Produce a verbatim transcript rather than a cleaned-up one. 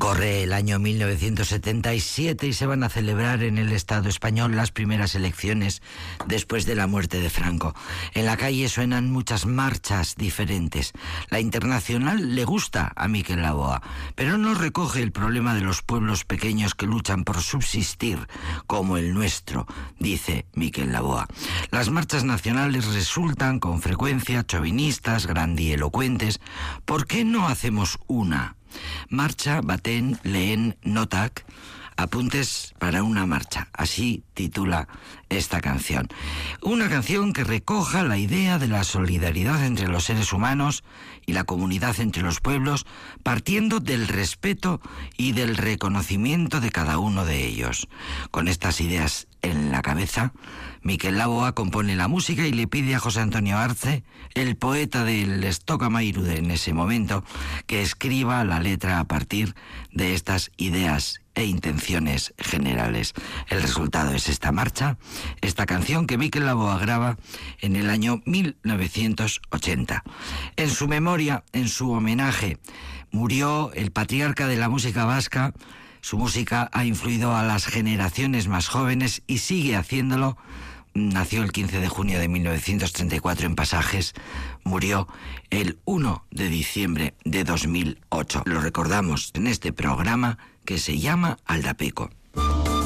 Corre el año mil novecientos setenta y siete y se van a celebrar en el Estado español las primeras elecciones después de la muerte de Franco. En la calle suenan muchas marchas diferentes. La internacional le gusta a Miquel Laboa, pero no recoge el problema de los pueblos pequeños que luchan por subsistir, como el nuestro, dice Miquel Laboa. Las marchas nacionales resultan con frecuencia chauvinistas, grandielocuentes. ¿Por qué no hacemos una? Marcha baten lehen notak, apuntes para una marcha. Así titula esta canción. Una canción que recoja la idea de la solidaridad entre los seres humanos y la comunidad entre los pueblos, partiendo del respeto y del reconocimiento de cada uno de ellos. Con estas ideas en la cabeza, Miquel Laboa compone la música y le pide a José Antonio Arce, el poeta del Estocamairu de en ese momento, que escriba la letra a partir de estas ideas e intenciones generales. El resultado es esta marcha, esta canción que Miquel Laboa graba en el año mil novecientos ochenta. En su memoria, en su homenaje, murió el patriarca de la música vasca. Su música ha influido a las generaciones más jóvenes y sigue haciéndolo. Nació el quince de junio de mil novecientos treinta y cuatro en Pasajes, murió el primero de diciembre de dos mil ocho. Lo recordamos en este programa que se llama Aldapeco.